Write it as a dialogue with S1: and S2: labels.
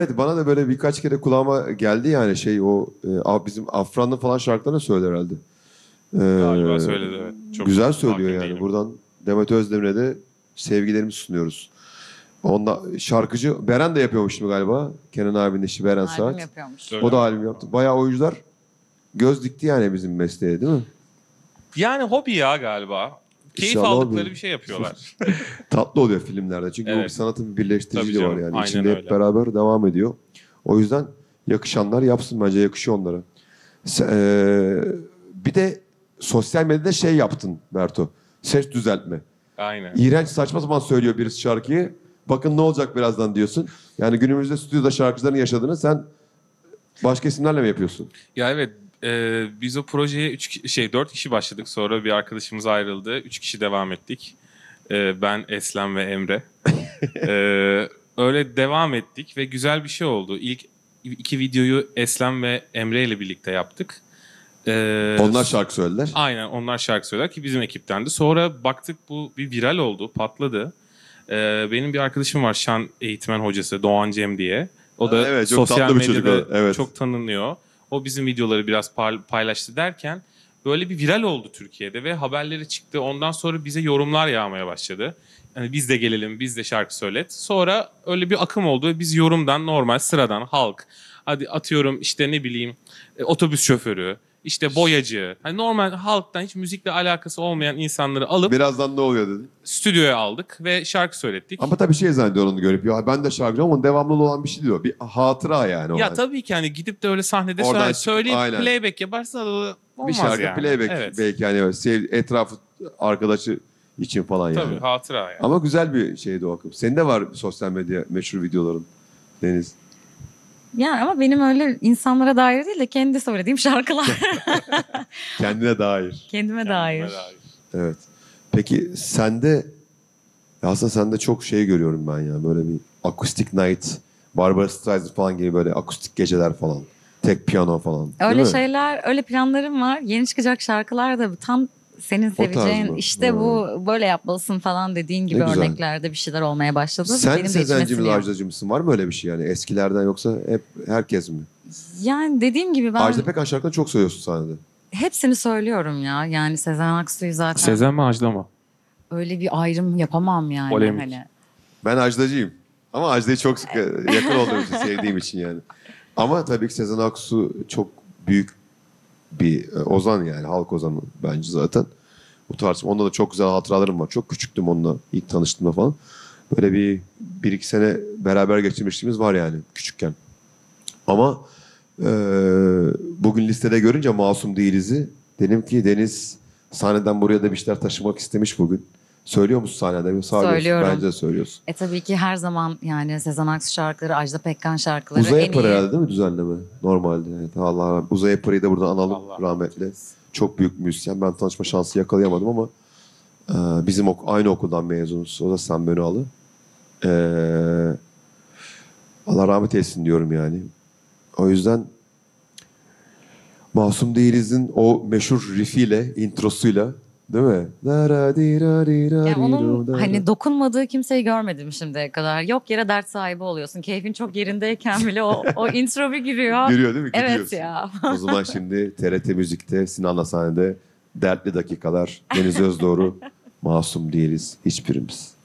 S1: Evet, bana da böyle birkaç kere kulağıma geldi yani bizim Afran'ın falan şarkılarını söylüyor herhalde.
S2: Galiba söyledi, evet. Çok
S1: Güzel söylüyor
S2: hakim
S1: yani.
S2: değilim.
S1: Buradan Demet Özdemir'e de sevgilerimizi sunuyoruz. Onda şarkıcı Beren de yapıyormuş şimdi galiba. Kenan abinin eşi Beren
S3: Albüm
S1: Saat.
S3: yapıyormuş.
S2: Öyle
S1: O da
S2: mi?
S1: albüm yaptı. Bayağı oyuncular göz dikti yani bizim mesleğe, değil mi?
S2: Yani hobi ya galiba. Keyif
S1: İnşallah
S2: aldıkları
S1: bir
S2: bir şey yapıyorlar.
S1: tatlı oluyor filmlerde. Çünkü o bir
S2: Evet.
S1: sanatın bir
S2: Tabii
S1: birleştiriciliği var
S2: canım.
S1: yani.
S2: Aynen
S1: İçinde hep
S2: öyle.
S1: beraber devam ediyor. O yüzden yakışanlar yapsın, bence yakışıyor onlara. Bir de sosyal medyada şey yaptın Berto. Ses düzeltme.
S2: Aynen.
S1: İğrenç saçma sapan söylüyor birisi şarkıyı. Bakın ne olacak birazdan diyorsun. Yani günümüzde stüdyoda şarkıcıların yaşadığını sen başka isimlerle mi yapıyorsun?
S2: Ya evet, biz o projeye 4 kişi başladık. Sonra bir arkadaşımız ayrıldı. 3 kişi devam ettik. Ben, Eslem ve Emre. E, Öyle devam ettik ve güzel bir şey oldu. İlk 2 videoyu Eslem ve Emre ile birlikte yaptık.
S1: Onlar şarkı söylediler.
S2: Aynen, onlar şarkı söyler ki bizim ekiptendi. Sonra baktık bu bir viral oldu, patladı. Benim bir arkadaşım var, şan eğitmen hocası Doğan Cem diye. O da
S1: Evet, çok
S2: sosyal
S1: tatlı bir çocuk
S2: medyada
S1: o. Evet.
S2: çok tanınıyor. O bizim videoları biraz paylaştı derken böyle bir viral oldu Türkiye'de ve haberleri çıktı. Ondan sonra bize yorumlar yağmaya başladı. Yani biz de gelelim, biz de şarkı söylet. Sonra öyle bir akım oldu ve biz yorumdan, normal sıradan halk, hadi atıyorum işte ne bileyim, otobüs şoförü, işte boyacı, hani normal halktan hiç müzikle alakası olmayan insanları alıp
S1: Birazdan ne oluyor dedi.
S2: stüdyoya aldık ve şarkı söylettik.
S1: Ama tabii şey zannediyor onu görüp. Ya ben de şarkıcı ama devamlı olan bir şey diyor. Bir hatıra yani o.
S2: Ya
S1: Yani.
S2: tabii ki hani gidip de öyle sahnede
S1: Oradan çıkıp,
S2: söyleyip
S1: aynen.
S2: playback yaparsa da olmaz
S1: Bir şarkı
S2: yani.
S1: playback
S2: Evet.
S1: belki hani öyle etrafı arkadaşı için falan
S2: Tabii
S1: yani.
S2: hatıra yani.
S1: Ama güzel bir şeydi o akım. Senin de var sosyal medya meşhur videoların Deniz.
S3: Yani ama benim öyle insanlara dair değil de kendi söylediğim şarkılar.
S1: Kendine dair.
S3: Kendime
S2: Kendime
S3: dair.
S2: dair.
S1: Evet. Peki sende aslında sende çok şey görüyorum ben ya. Böyle bir akustik night, Barbra Streisand falan gibi böyle akustik geceler falan. Tek piyano falan. Değil
S3: Öyle
S1: mi?
S3: şeyler, öyle planlarım var. Yeni çıkacak şarkılar da tam senin
S1: O tarz
S3: seveceğin,
S1: mı?
S3: işte
S1: Ha.
S3: bu böyle yapmalısın falan dediğin gibi
S1: güzel.
S3: örneklerde bir şeyler olmaya başladı.
S1: Sen
S3: Benim de içime
S1: Sezenci mi
S3: siniyor.
S1: Ajdacı mısın? Var mı öyle bir şey yani eskilerden yoksa hep herkes mi?
S3: Yani dediğim gibi ben
S1: Ajda Pekkan şarkılarını çok söylüyorsun sahnede.
S3: hepsini söylüyorum ya. Yani Sezen Aksu'yu zaten
S2: Sezen mi Ajda mı?
S3: öyle bir ayrım yapamam yani.
S2: Polemik.
S3: Hani.
S1: Ben Ajdacıyım. Ama Ajda'yı çok sık yakın olduğum için, sevdiğim için yani. Ama tabii ki Sezen Aksu çok büyük bir ozan yani. Halk ozanı bence zaten. Bu tarz. Onda da çok güzel hatıralarım var. Çok küçüktüm onunla ilk tanıştığımda falan. Böyle bir iki sene beraber geçirmişliğimiz var yani küçükken. Ama e, bugün listede görünce Masum Değiliz'i dedim ki Deniz sahneden buraya da bir şeyler taşımak istemiş bugün. Söylüyor musun sahnede? Söylüyorsun.
S3: Söylüyorum.
S1: Bence de söylüyorsun.
S3: Tabii ki her zaman yani Sezen Aksu şarkıları, Ajda Pekkan şarkıları
S1: Uzay
S3: en
S1: Yapar
S3: iyi.
S1: herhalde değil mi düzenleme? Normalde. Evet, Allah rahmet. Uzay Yapar'ı da buradan analım
S2: Allah
S1: rahmetli. Çok büyük müzisyen. Ben tanışma şansı yakalayamadım ama bizim aynı okuldan mezunuz. O da Sen Beni Alı. E, Allah rahmet eylesin diyorum yani. O yüzden Masum Değiliz'in o meşhur riffiyle, introsuyla değil mi?
S3: Yani onun hani dokunmadığı kimseyi görmedim şimdiye kadar. Yok yere dert sahibi oluyorsun. Keyfin çok yerindeyken bile o intro bir giriyor.
S1: Giriyor değil mi?
S3: Evet
S1: Gidiyorsun.
S3: ya.
S1: O zaman şimdi TRT Müzik'te Sinan'la sahnede Dertli Dakikalar, Deniz Özdoğru, Masum Değiliz hiçbirimiz.